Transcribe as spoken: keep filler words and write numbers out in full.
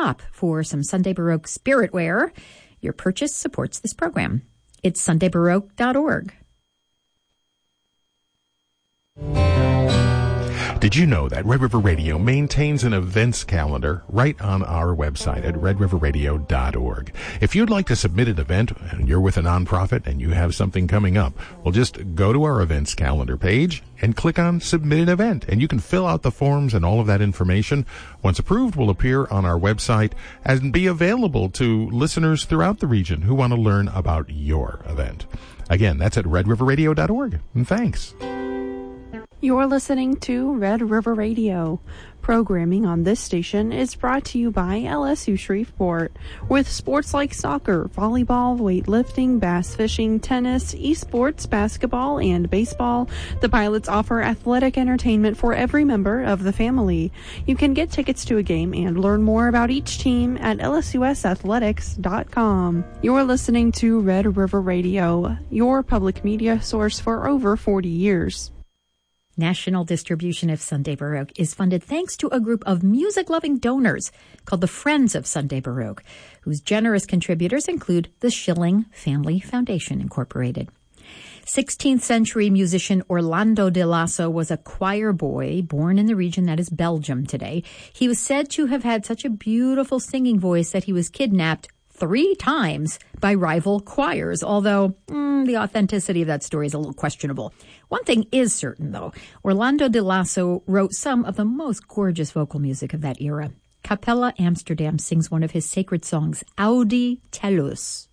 shop for some Sunday Baroque spirit wear. Your purchase supports this program. It's sunday baroque dot org. Did you know that Red River Radio maintains an events calendar right on our website at red river radio dot org? If you'd like to submit an event and you're with a nonprofit and you have something coming up, well, just go to our events calendar page and click on Submit an Event, and you can fill out the forms, and all of that information, once approved, will appear on our website and be available to listeners throughout the region who want to learn about your event. Again, that's at red river radio dot org. And thanks. You're listening to Red River Radio. Programming on this station is brought to you by L S U Shreveport. With sports like soccer, volleyball, weightlifting, bass fishing, tennis, esports, basketball, and baseball, the Pilots offer athletic entertainment for every member of the family. You can get tickets to a game and learn more about each team at L S U S athletics dot com. You're listening to Red River Radio, your public media source for over forty years. National distribution of Sunday Baroque is funded thanks to a group of music-loving donors called the Friends of Sunday Baroque, whose generous contributors include the Schilling Family Foundation, Incorporated. sixteenth century musician Orlando de Lasso was a choir boy born in the region that is Belgium today. He was said to have had such a beautiful singing voice that he was kidnapped three times by rival choirs, although mm, the authenticity of that story is a little questionable. One thing is certain, though. Orlando de Lasso wrote some of the most gorgeous vocal music of that era. Capella Amsterdam sings one of his sacred songs, Audi Tellus.